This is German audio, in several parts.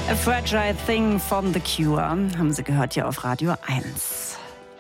A Fragile Thing von The Cure haben Sie gehört hier auf Radio 1.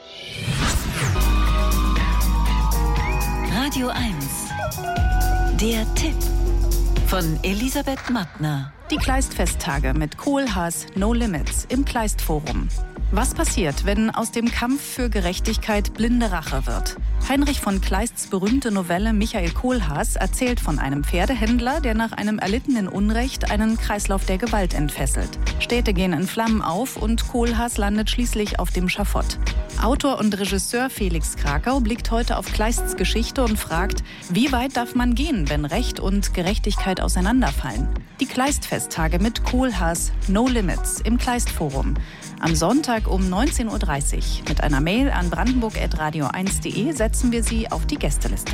Radio 1. Der Tipp von Elisabeth Mattner. Die Kleist-Festtage mit Kohlhaas No Limits im Kleist-Forum. Was passiert, wenn aus dem Kampf für Gerechtigkeit blinde Rache wird? Heinrich von Kleists berühmte Novelle Michael Kohlhaas erzählt von einem Pferdehändler, der nach einem erlittenen Unrecht einen Kreislauf der Gewalt entfesselt. Städte gehen in Flammen auf und Kohlhaas landet schließlich auf dem Schafott. Autor und Regisseur Felix Krakau blickt heute auf Kleists Geschichte und fragt, wie weit darf man gehen, wenn Recht und Gerechtigkeit auseinanderfallen? Die Kleist-Festtage mit Kohlhaas No Limits im Kleist-Forum. Am Sonntag um 19.30 Uhr. Mit einer Mail an brandenburg@radio1.de setzen wir Sie auf die Gästeliste.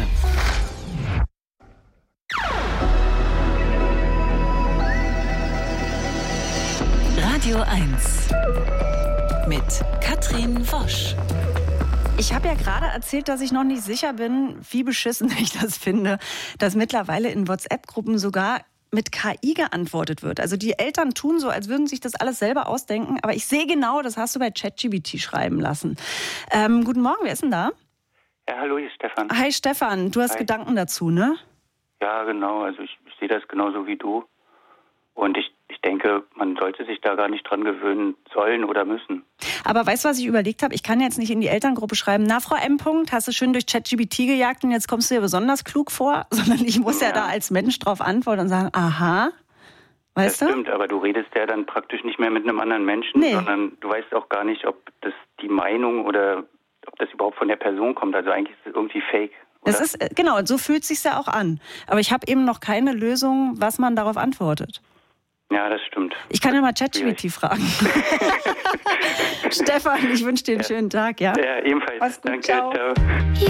Radio 1 mit Katrin Wosch. Ich habe ja gerade erzählt, dass ich noch nicht sicher bin, wie beschissen ich das finde, dass mittlerweile in WhatsApp-Gruppen sogar mit KI geantwortet wird. Also die Eltern tun so, als würden sich das alles selber ausdenken. Aber ich sehe genau, das hast du bei ChatGPT schreiben lassen. Guten Morgen, wer ist denn da? Ja, hallo, hier ist Stefan. Hi Stefan, du hast Gedanken dazu, ne? Ja, genau. Also ich sehe das genauso wie du. Und ich denke, man sollte sich da gar nicht dran gewöhnen sollen oder müssen. Aber weißt du, was ich überlegt habe? Ich kann jetzt nicht in die Elterngruppe schreiben, na Frau M. hast du schön durch ChatGPT gejagt und jetzt kommst du dir besonders klug vor, sondern ich muss ja da als Mensch drauf antworten und sagen, aha, weißt du? Das stimmt, aber du redest ja dann praktisch nicht mehr mit einem anderen Menschen, sondern du weißt auch gar nicht, ob das die Meinung oder ob das überhaupt von der Person kommt. Also eigentlich ist es irgendwie fake. Oder? Das ist, genau, und so fühlt es sich ja auch an. Aber ich habe eben noch keine Lösung, was man darauf antwortet. Ja, das stimmt. Ich kann ja mal ChatGPT fragen. Stefan, ich wünsche dir einen schönen Tag, ja? Ja, ebenfalls. Mach's gut, Danke, ciao. ciao.